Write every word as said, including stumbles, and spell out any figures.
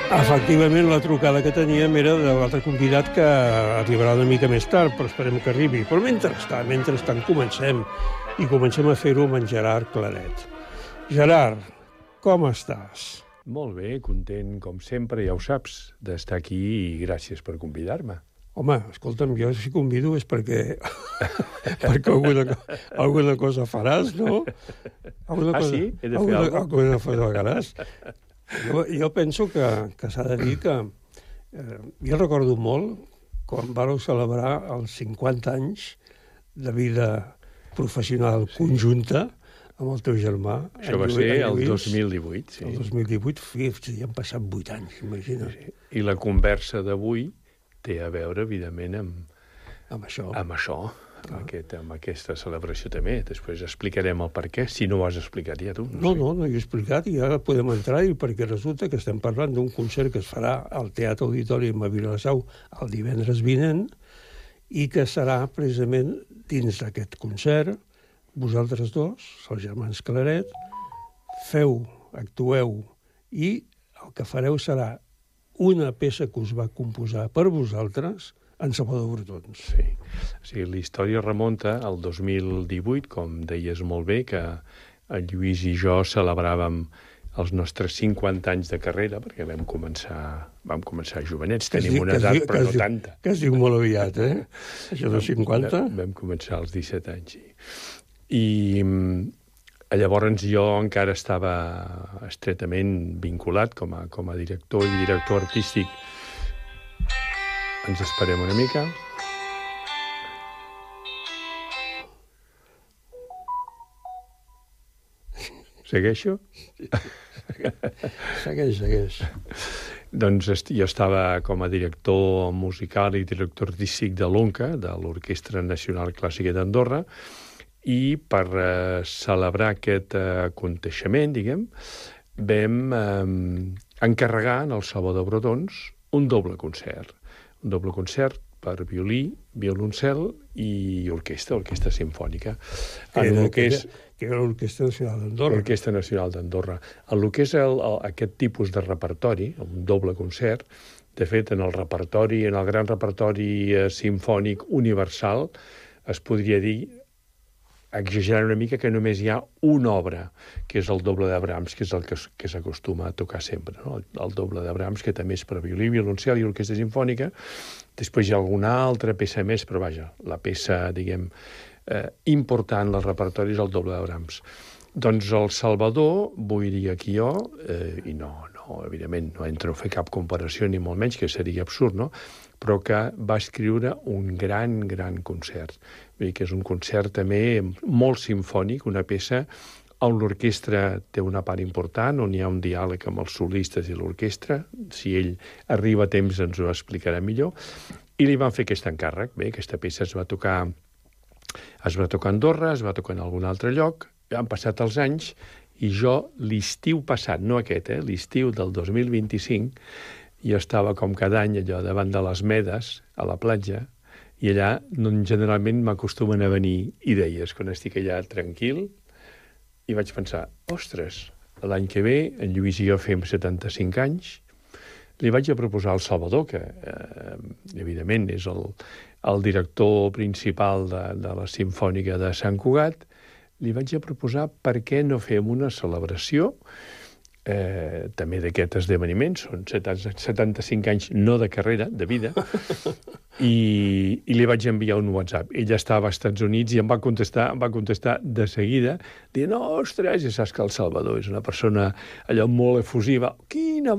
Efectivament, la trucada que teníem era de l'altre convidat que arribarà una mica més tard, però esperem que arribi. Però mentrestant, mentrestant comencem, i comencem a fer-ho amb en Gerard Claret. Gerard, com estàs? Molt bé, content, com sempre, ja ho saps, d'estar aquí i gràcies per convidar-me. Home, escolta'm, jo si convido és perquè, perquè alguna, alguna cosa faràs, no? Alguna ah, cosa, sí? He de fer alguna, alguna cosa? Alguna cosa faràs. Jo, jo penso que, que s'ha de dir que... Eh, jo recordo molt quan vàreu celebrar els cinquanta anys de vida professional sí. conjunta amb el teu germà. Això va ser el dos mil divuit, sí. El dos mil divuit, fi, ja han passat vuit anys, imagina't. Sí. I la conversa d'avui té a veure, evidentment, amb, amb això. Amb això, amb, aquest, amb aquesta celebració també. Després explicarem el per què, si no ho has explicat ja tu. No, no, no, no hi he explicat i ara podem entrar-hi perquè resulta que estem parlant d'un concert que es farà al Teatre Auditorium a Vilassau el divendres vinent i que serà precisament dins d'aquest concert. Vosaltres dos, els germans Claret, feu, actueu i el que fareu serà una peça que us va composar per vosaltres en Salvador Brotons. Sí. O sigui, la història remunta al dos mil divuit, com deies molt bé, que el Lluís i jo celebràvem els nostres cinquanta anys de carrera, perquè vam començar, vam començar jovenets, tenim diu, una edat, diu, però no diu, tanta. Que es diu molt aviat, eh? Això de cinquanta? Vam, vam començar als disset anys, sí. I llavors jo encara estava estretament vinculat com a, com a director i director artístic. Ens esperem una mica. Segueixo? Segueix, segueix. Doncs jo estava com a director musical i director artístic de l'O N C A, de l'Orquestra Nacional Clàssica d'Andorra, i per eh, celebrar aquest eh, aconteixement, diguem, vam eh, encarregar en el Salvador Brotons un doble concert. Un doble concert per violí, violoncel i orquestra, orquestra simfònica. Que en era, el que és que era l'Orquestra Nacional d'Andorra. L'Orquestra Nacional d'Andorra. En el que és el, el, aquest tipus de repertori, un doble concert, de fet, en el repertori, en el gran repertori eh, simfònic universal, es podria dir, exagerant una mica, que només hi ha una obra, que és el doble de Brahms, que és el que, que s'acostuma a tocar sempre, no? El, el doble de Brahms, que també és per violí, violoncel i orquestra simfònica. Després hi ha alguna altra peça més, però vaja, la peça, diguem, eh, important del repertori és el doble de Brahms. Doncs el Salvador, vull dir aquí jo, eh, i no, no, evidentment, no entro a fer cap comparació, ni molt menys, que seria absurd, no?, però que va escriure un gran, gran concert. Vull dir que és un concert també molt simfònic, una peça on l'orquestra té una part important, on hi ha un diàleg amb els solistes i l'orquestra. Si ell arriba a temps ens ho explicarà millor. I li van fer aquest encàrrec. Bé, aquesta peça es va tocar, es va tocar a Andorra, es va tocar en algun altre lloc, han passat els anys, i jo l'estiu passat, no aquest, eh, l'estiu del dos mil vint-i-cinc, jo estava com cada any allò davant de les Medes, a la platja, i allà no, generalment m'acostumen a venir idees, quan estic allà tranquil, i vaig pensar, ostres, l'any que ve en Lluís i jo fem setanta-cinc anys, li vaig a proposar al Salvador, que eh, evidentment és el, el director principal de, de la Simfònica de Sant Cugat, li vaig a proposar per què no fem una celebració Eh, també d'aquest esdeveniment, són setanta-cinc anys no de carrera, de vida, i, i li vaig enviar un WhatsApp. Ella estava als Estats Units i em va contestar, em va contestar de seguida, dient, no, ostres, ja saps que el Salvador és una persona allò molt efusiva, quina